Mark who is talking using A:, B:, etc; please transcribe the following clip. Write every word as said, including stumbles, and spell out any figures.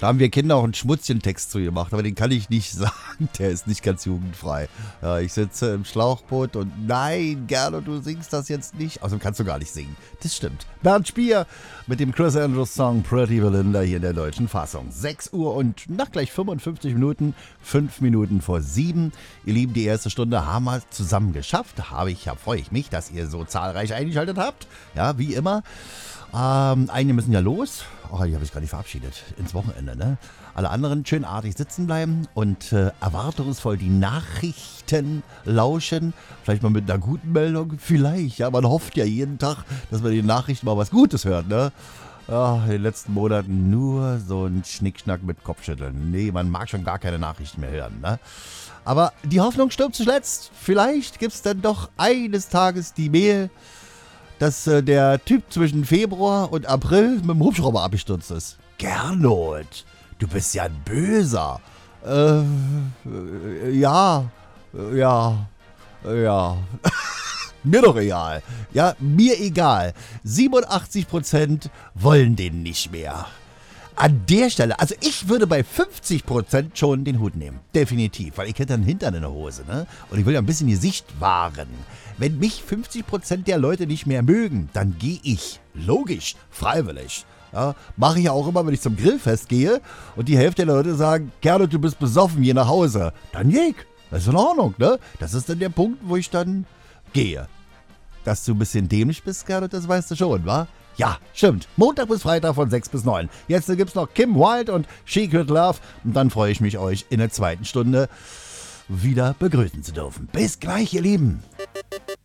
A: Da haben wir Kinder auch einen Schmutzchen-Text zu gemacht, aber den kann ich nicht sagen, der ist nicht ganz jugendfrei. Ja, ich sitze im Schlauchboot und nein, Gernot, du singst das jetzt nicht. Außerdem kannst du gar nicht singen. Das stimmt. Bernd Spier mit dem Chris Andrews Song Pretty Belinda hier in der deutschen Fassung. sechs Uhr und nach gleich fünfundfünfzig Minuten, fünf Minuten vor sieben. Ihr Lieben, die erste Stunde haben wir zusammen geschafft. Habe ich, ja, freue ich mich, dass ihr so zahlreich eingeschaltet habt. Ja, wie immer. Ähm, einige müssen ja los. Oh, die habe ich gar nicht verabschiedet. Ins Wochenende, ne? Alle anderen schön artig sitzen bleiben und äh, erwartungsvoll die Nachrichten lauschen. Vielleicht mal mit einer guten Meldung. Vielleicht, ja. Man hofft ja jeden Tag, dass man die Nachrichten mal was Gutes hört, ne? Ja, in den letzten Monaten nur so ein Schnickschnack mit Kopfschütteln. Nee, man mag schon gar keine Nachrichten mehr hören, ne? Aber die Hoffnung stirbt zuletzt. Vielleicht gibt es dann doch eines Tages die Mail, dass äh, der Typ zwischen Februar und April mit dem Hubschrauber abgestürzt ist. Gernot, du bist ja ein Böser. Äh, äh, ja, äh, ja, äh, ja. Mir doch egal. Ja, mir egal. siebenundachtzig Prozent wollen den nicht mehr. An der Stelle, also ich würde bei fünfzig Prozent schon den Hut nehmen. Definitiv, weil ich hätte einen Hintern in der Hose, ne? Und ich will ja ein bisschen Gesicht wahren. Wenn mich fünfzig Prozent der Leute nicht mehr mögen, dann gehe ich. Logisch, freiwillig. Ja, mache ich ja auch immer, wenn ich zum Grillfest gehe und die Hälfte der Leute sagen, Gernot, du bist besoffen, geh nach Hause. Dann gehe ich. Das ist in Ordnung, ne? Das ist dann der Punkt, wo ich dann gehe. Dass du ein bisschen dämlich bist, Gernot, das weißt du schon, wa? Ja, stimmt. Montag bis Freitag von sechs bis neun. Jetzt gibt's noch Kim Wilde und Secret Love. Und dann freue ich mich, euch in der zweiten Stunde wieder begrüßen zu dürfen. Bis gleich, ihr Lieben.